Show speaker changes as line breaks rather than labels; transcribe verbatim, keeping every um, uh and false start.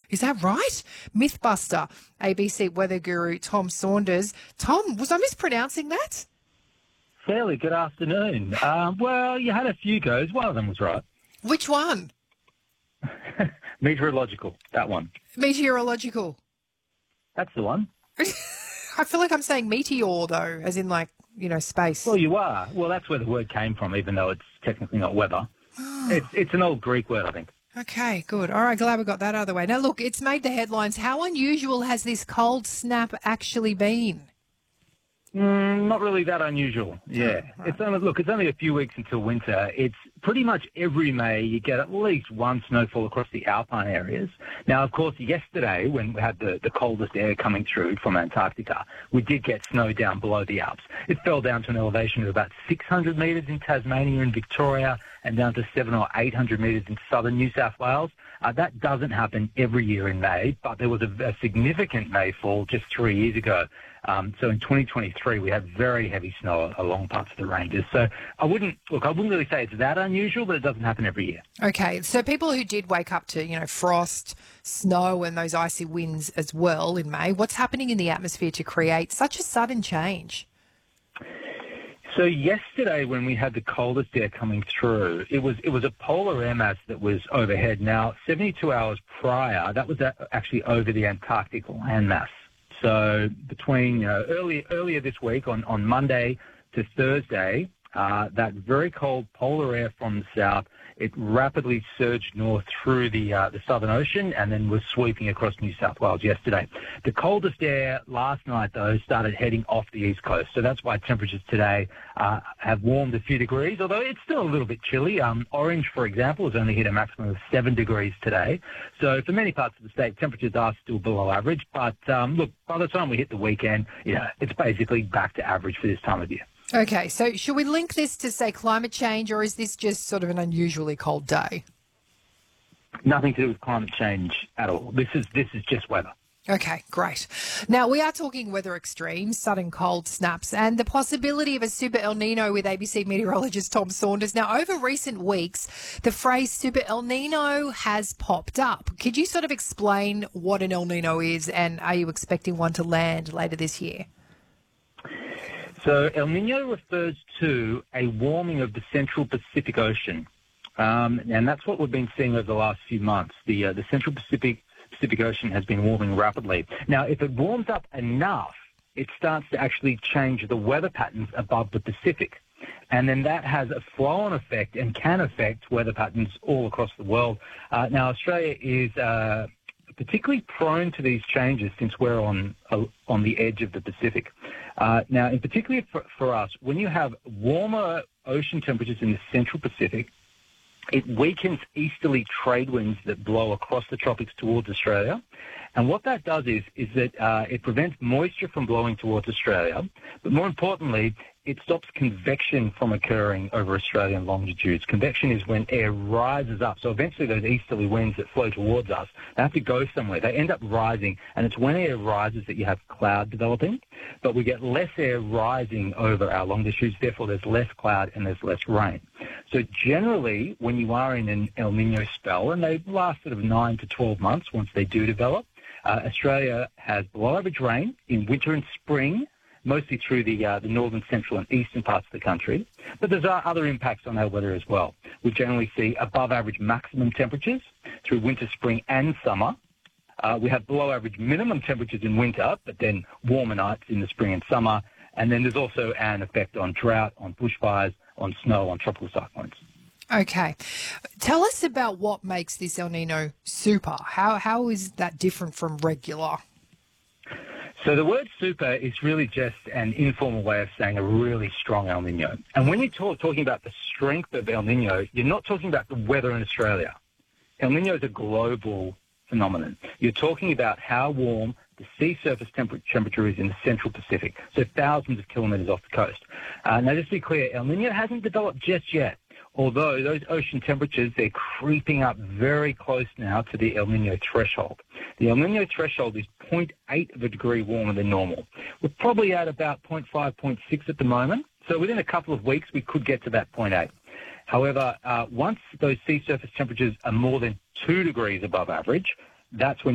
Is that right? Mythbuster, A B C weather guru Tom Saunders. Tom, was I mispronouncing that?
Fairly good afternoon. Um, well, you had a few goes. One of them was right.
Which one?
Meteorological, that one.
Meteorological.
That's the one.
I feel like I'm saying meteor, though, as in, like, you know, space.
Well, you are. Well, that's where the word came from, even though it's technically not weather. it's, it's an old Greek word, I think.
Okay, good. All right, glad we got that out of the way. Now, look, it's made the headlines. How unusual has this cold snap actually been?
Mm, not really that unusual, yeah.
Oh, right.
It's only, look, it's only a few weeks until winter. It's pretty much every May you get at least one snowfall across the alpine areas. Now, of course, yesterday when we had the, the coldest air coming through from Antarctica, we did get snow down below the Alps. It fell down to an elevation of about six hundred metres in Tasmania and Victoria and down to seven or eight hundred metres in southern New South Wales. Uh, that doesn't happen every year in May, but there was a, a significant Mayfall just three years ago. Um, so in twenty twenty-three, we had very heavy snow along parts of the ranges. So I wouldn't, look, I wouldn't really say it's that unusual, but it doesn't happen every year.
Okay, so people who did wake up to, you know, frost, snow and those icy winds as well in May, what's happening in the atmosphere to create such a sudden change?
So yesterday, when we had the coldest air coming through, it was it was a polar air mass that was overhead. Now, seventy-two hours prior, that was actually over the Antarctic landmass. So between, you know, early, earlier this week on, on Monday to Thursday, uh, that very cold polar air from the south, it rapidly surged north through the uh, the Southern Ocean and then was sweeping across New South Wales yesterday. The coldest air last night, though, started heading off the east coast. So that's why temperatures today uh, have warmed a few degrees, although it's still a little bit chilly. Um, Orange, for example, has only hit a maximum of seven degrees today. So for many parts of the state, temperatures are still below average. But um, look, by the time we hit the weekend, you know, it's basically back to average for this time of year.
Okay, so should we link this to, say, climate change, or is this just sort of an unusually cold day?
Nothing to do with climate change at all. This is this is just weather.
Okay, great. Now, we are talking weather extremes, sudden cold snaps, and the possibility of a super El Nino with A B C meteorologist Tom Saunders. Now, over recent weeks, the phrase super El Nino has popped up. Could you sort of explain what an El Nino is, and are you expecting one to land later this year?
So El Nino refers to a warming of the Central Pacific Ocean, um, and that's what we've been seeing over the last few months. The uh, the Central Pacific Pacific Ocean has been warming rapidly. Now, if it warms up enough, it starts to actually change the weather patterns above the Pacific, and then that has a flow-on effect and can affect weather patterns all across the world. Uh, now, Australia is uh, particularly prone to these changes since we're on uh, on the edge of the Pacific. Uh, now, in particular for, for us, when you have warmer ocean temperatures in the Central Pacific, it weakens easterly trade winds that blow across the tropics towards Australia. And what that does is, is that uh, it prevents moisture from blowing towards Australia, but more importantly, it stops convection from occurring over Australian longitudes. Convection is when air rises up. So eventually those easterly winds that flow towards us, they have to go somewhere. They end up rising, and it's when air rises that you have cloud developing. But we get less air rising over our longitudes, therefore there's less cloud and there's less rain. So generally, when you are in an El Nino spell, and they last sort of nine to twelve months once they do develop, uh, Australia has below average rain in winter and spring, mostly through the uh, the northern, central and eastern parts of the country. But there's uh, other impacts on our weather as well. We generally see above average maximum temperatures through winter, spring and summer. Uh, we have below average minimum temperatures in winter, but then warmer nights in the spring and summer. And then there's also an effect on drought, on bushfires, on snow, on tropical cyclones.
Okay. Tell us about what makes this El Nino super. How How is that different from regular?
So the word super is really just an informal way of saying a really strong El Nino. And when you're talk, talking about the strength of El Nino, you're not talking about the weather in Australia. El Nino is a global phenomenon. You're talking about how warm the sea surface temper- temperature is in the Central Pacific, so thousands of kilometres off the coast. Uh, now, just to be clear, El Nino hasn't developed just yet, although those ocean temperatures, they're creeping up very close now to the El Nino threshold. The El Nino threshold is zero point eight of a degree warmer than normal. We're probably at about zero point five, zero point six at the moment, so within a couple of weeks we could get to that zero point eight. However, uh, once those sea surface temperatures are more than two degrees above average, that's when